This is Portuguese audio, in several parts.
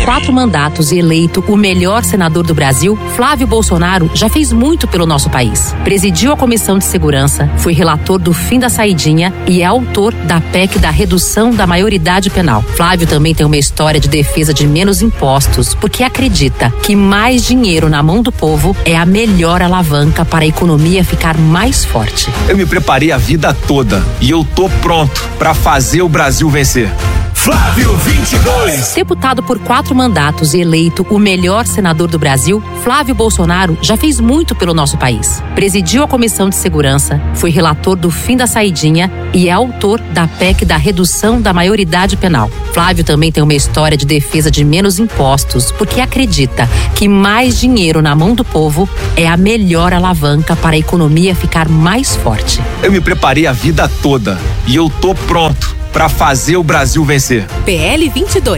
4 mandatos e eleito o melhor senador do Brasil, Flávio Bolsonaro já fez muito pelo nosso país. Presidiu a Comissão de Segurança, foi relator do fim da saidinha e é autor da PEC da redução da maioridade penal. Flávio também tem uma história de defesa de menos impostos, porque acredita que mais dinheiro na mão do povo é a melhor alavanca para a economia ficar mais forte. Eu me preparei a vida toda e eu tô pronto para fazer o Brasil vencer. Flávio 22. Deputado por 4 mandatos e eleito o melhor senador do Brasil, Flávio Bolsonaro já fez muito pelo nosso país. Presidiu a Comissão de Segurança, foi relator do fim da saidinha e é autor da PEC da redução da maioridade penal. Flávio também tem uma história de defesa de menos impostos, porque acredita que mais dinheiro na mão do povo é a melhor alavanca para a economia ficar mais forte. Eu me preparei a vida toda e eu tô pronto para fazer o Brasil vencer. PL 22.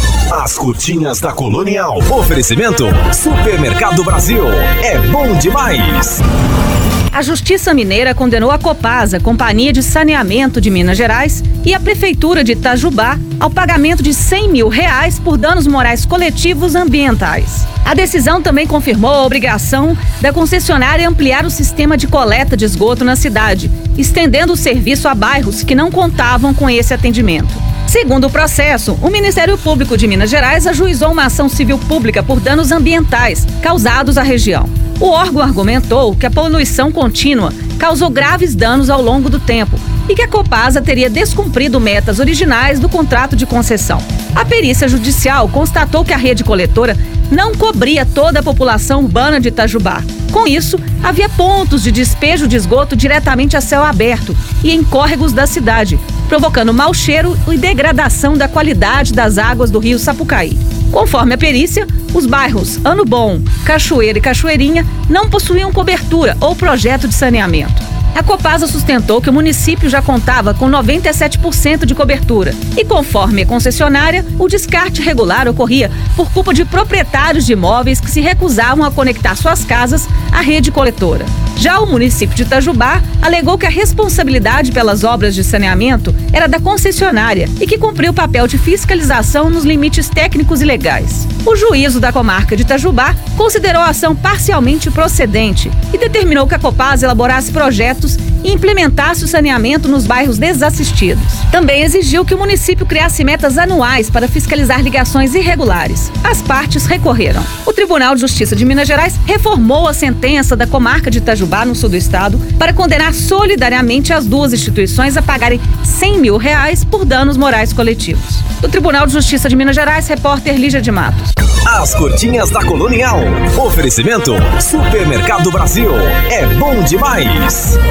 As curtinhas da Colonial. Oferecimento Supermercado Brasil. É bom demais. A Justiça Mineira condenou a Copasa, Companhia de Saneamento de Minas Gerais, e a Prefeitura de Itajubá ao pagamento de R$100 mil por danos morais coletivos ambientais. A decisão também confirmou a obrigação da concessionária ampliar o sistema de coleta de esgoto na cidade, estendendo o serviço a bairros que não contavam com esse atendimento. Segundo o processo, o Ministério Público de Minas Gerais ajuizou uma ação civil pública por danos ambientais causados à região. O órgão argumentou que a poluição contínua causou graves danos ao longo do tempo e que a Copasa teria descumprido metas originais do contrato de concessão. A perícia judicial constatou que a rede coletora não cobria toda a população urbana de Itajubá. Com isso, havia pontos de despejo de esgoto diretamente a céu aberto e em córregos da cidade, provocando mau cheiro e degradação da qualidade das águas do rio Sapucaí. Conforme a perícia, os bairros Ano Bom, Cachoeira e Cachoeirinha não possuíam cobertura ou projeto de saneamento. A Copasa sustentou que o município já contava com 97% de cobertura e, conforme a concessionária, o descarte regular ocorria por culpa de proprietários de imóveis que se recusavam a conectar suas casas à rede coletora. Já o município de Itajubá alegou que a responsabilidade pelas obras de saneamento era da concessionária e que cumpriu o papel de fiscalização nos limites técnicos e legais. O juízo da comarca de Itajubá considerou a ação parcialmente procedente e determinou que a Copasa elaborasse projetos e implementasse o saneamento nos bairros desassistidos. Também exigiu que o município criasse metas anuais para fiscalizar ligações irregulares. As partes recorreram. O Tribunal de Justiça de Minas Gerais reformou a sentença da comarca de Itajubá, no sul do estado, para condenar solidariamente as duas instituições a pagarem R$100 mil por danos morais coletivos. Do Tribunal de Justiça de Minas Gerais, repórter Lígia de Matos. As curtinhas da Colonial. Oferecimento Supermercado Brasil. É bom demais.